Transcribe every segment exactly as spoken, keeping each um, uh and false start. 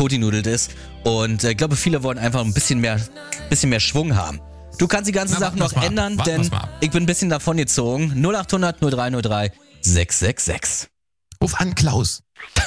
getotgenudelt ist. Und ich äh, glaube, viele wollen einfach ein bisschen mehr, bisschen mehr Schwung haben. Du kannst die ganzen Na, Sachen noch mal, ändern, denn ich bin ein bisschen davon gezogen. null acht hundert null drei null drei sechs sechs sechs. Ruf an, Klaus.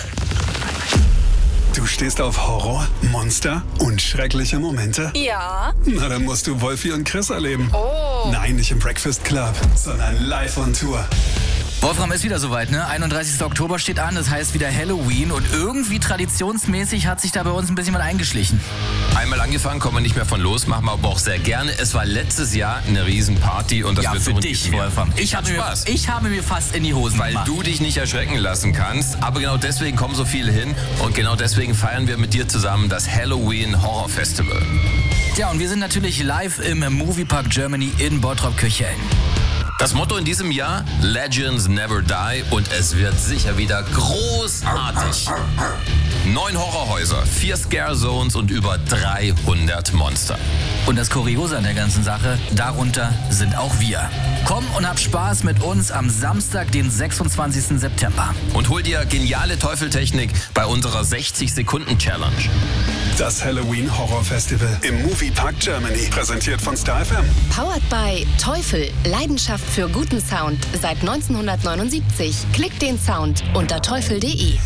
Du stehst auf Horror, Monster und schreckliche Momente? Ja. Na, dann musst du Wolfi und Chris erleben. Oh. Nein, nicht im Breakfast Club, sondern live on Tour. Wolfram, ist wieder soweit, ne? einunddreißigster Oktober steht an, das heißt wieder Halloween und irgendwie traditionsmäßig hat sich da bei uns ein bisschen was eingeschlichen. Einmal angefangen, kommen wir nicht mehr von los, machen wir aber auch sehr gerne. Es war letztes Jahr eine Riesenparty und das Ja, wird für so dich, Wolfram. Ich, Ich habe hab mir, Spaß. ich habe mir fast in die Hosen Weil gemacht. du dich nicht erschrecken lassen kannst, aber genau deswegen kommen so viele hin und genau deswegen feiern wir mit dir zusammen das Halloween Horror Festival. Ja, und wir sind natürlich live im Moviepark Germany in Bottrop-Kirchhellen. Das Motto in diesem Jahr, Legends Never Die, und es wird sicher wieder großartig. Neun Horrorhäuser, vier Scare Zones und über dreihundert Monster. Und das Kuriose an der ganzen Sache, darunter sind auch wir. Komm und hab Spaß mit uns am Samstag, den sechsundzwanzigsten September. Und hol dir geniale Teufeltechnik bei unserer sechzig-Sekunden-Challenge. Das Halloween Horror Festival im Moviepark Germany. Präsentiert von Star F M. Powered by Teufel. Leidenschaft für guten Sound seit neunzehnhundertneunundsiebzig. Klickt den Sound unter teufel punkt de.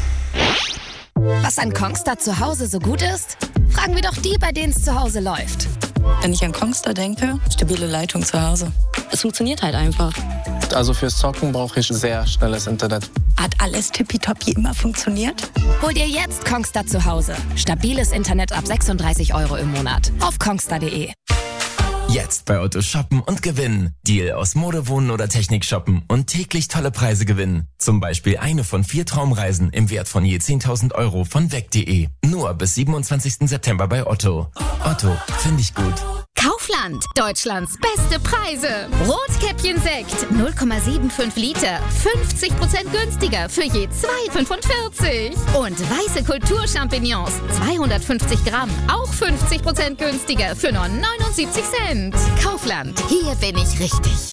Was an Kongstar zu Hause so gut ist? Fragen wir doch die, bei denen es zu Hause läuft. Wenn ich an Kongstar denke, stabile Leitung zu Hause. Es funktioniert halt einfach. Also fürs Zocken brauche ich sehr schnelles Internet. Hat alles tippitoppi immer funktioniert? Hol dir jetzt Kongstar zu Hause. Stabiles Internet ab sechsunddreißig Euro im Monat. Auf kongstar punkt de. Jetzt bei Otto shoppen und gewinnen. Deal aus Mode, Wohnen oder Technik shoppen und täglich tolle Preise gewinnen. Zum Beispiel eine von vier Traumreisen im Wert von je zehntausend Euro von weg punkt de. Nur bis siebenundzwanzigsten September bei Otto. Otto, finde ich gut. Kaufland, Deutschlands beste Preise. Rotkäppchen Sekt, null Komma fünfundsiebzig Liter, fünfzig Prozent günstiger für je zwei Komma fünfundvierzig. Und weiße Kulturchampignons, zweihundertfünfzig Gramm, auch fünfzig Prozent günstiger für nur neunundsiebzig Cent. Kaufland, hier bin ich richtig.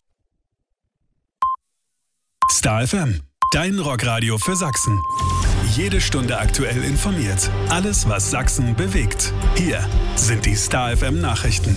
Star F M, dein Rockradio für Sachsen. Jede Stunde aktuell informiert. Alles, was Sachsen bewegt. Hier sind die Star F M Nachrichten.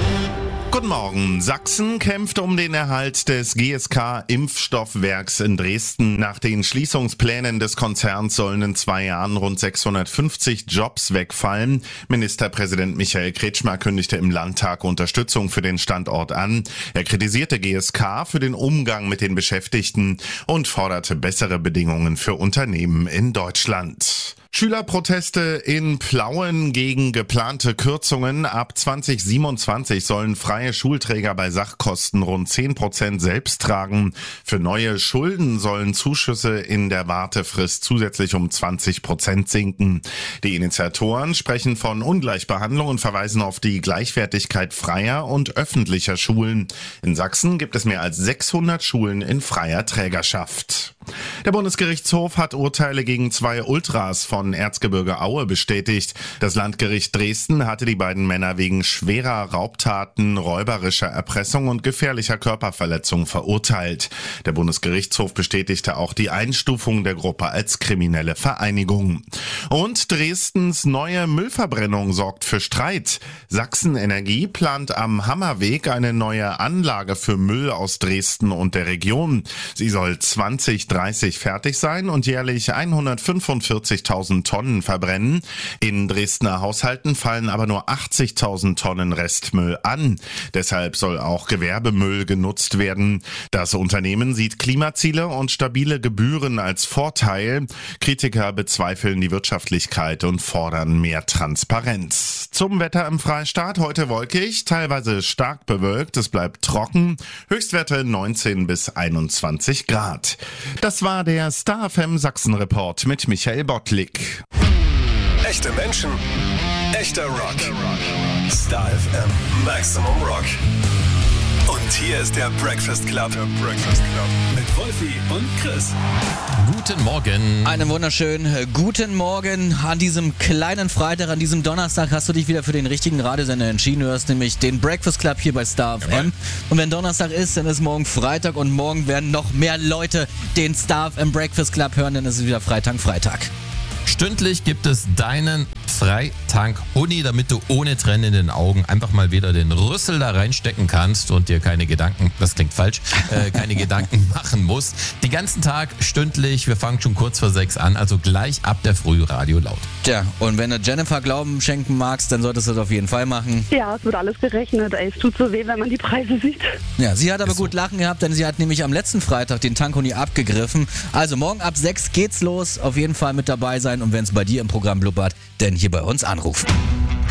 Guten Morgen. Sachsen kämpft um den Erhalt des G S K-Impfstoffwerks in Dresden. Nach den Schließungsplänen des Konzerns sollen in zwei Jahren rund sechshundertfünfzig Jobs wegfallen. Ministerpräsident Michael Kretschmer kündigte im Landtag Unterstützung für den Standort an. Er kritisierte G S K für den Umgang mit den Beschäftigten und forderte bessere Bedingungen für Unternehmen in Deutschland. Schülerproteste in Plauen gegen geplante Kürzungen. Ab zwanzig siebenundzwanzig sollen freie Schulträger bei Sachkosten rund zehn Prozent selbst tragen. Für neue Schulden sollen Zuschüsse in der Wartefrist zusätzlich um zwanzig Prozent sinken. Die Initiatoren sprechen von Ungleichbehandlung und verweisen auf die Gleichwertigkeit freier und öffentlicher Schulen. In Sachsen gibt es mehr als sechshundert Schulen in freier Trägerschaft. Der Bundesgerichtshof hat Urteile gegen zwei Ultras von Erzgebirge Aue bestätigt. Das Landgericht Dresden hatte die beiden Männer wegen schwerer Raubtaten, räuberischer Erpressung und gefährlicher Körperverletzung verurteilt. Der Bundesgerichtshof bestätigte auch die Einstufung der Gruppe als kriminelle Vereinigung. Und Dresdens neue Müllverbrennung sorgt für Streit. Sachsen Energie plant am Hammerweg eine neue Anlage für Müll aus Dresden und der Region. Sie soll zwanzig dreißig fertig sein und jährlich hundertfünfundvierzigtausend Tonnen verbrennen. In Dresdner Haushalten fallen aber nur achtzigtausend Tonnen Restmüll an. Deshalb soll auch Gewerbemüll genutzt werden. Das Unternehmen sieht Klimaziele und stabile Gebühren als Vorteil. Kritiker bezweifeln die Wirtschaftlichkeit und fordern mehr Transparenz. Zum Wetter im Freistaat: heute wolkig, teilweise stark bewölkt. Es bleibt trocken. Höchstwerte neunzehn bis einundzwanzig Grad. Das war der Star F M Sachsen-Report mit Michael Bottlick. Echte Menschen, echter Rock. Star F M Maximum Rock. Und hier ist der Breakfast Club. Der Breakfast Club. Mit Wolfi und Chris. Guten Morgen. Einen wunderschönen guten Morgen an diesem kleinen Freitag, an diesem Donnerstag hast du dich wieder für den richtigen Radiosender entschieden. Du hörst nämlich den Breakfast Club hier bei Star F M. Und wenn Donnerstag ist, dann ist morgen Freitag und morgen werden noch mehr Leute den Star F M Breakfast Club hören, denn es ist wieder Freitag, Freitag. Stündlich gibt es deinen Freitank-Huni, damit du ohne Tränen in den Augen einfach mal wieder den Rüssel da reinstecken kannst und dir keine Gedanken, das klingt falsch, äh, keine Gedanken machen musst. Den ganzen Tag stündlich, wir fangen schon kurz vor sechs an, also gleich ab der Früh Radio laut. Tja, und wenn du Jennifer Glauben schenken magst, dann solltest du das auf jeden Fall machen. Ja, es wird alles gerechnet. Ey, es tut so weh, wenn man die Preise sieht. Ja, sie hat aber Ist gut so. Lachen gehabt, denn sie hat nämlich am letzten Freitag den Tank-Huni abgegriffen. Also morgen ab sechs geht's los. Auf jeden Fall mit dabei sein und wenn es bei dir im Programm blubbert, dann hier bei uns anrufen.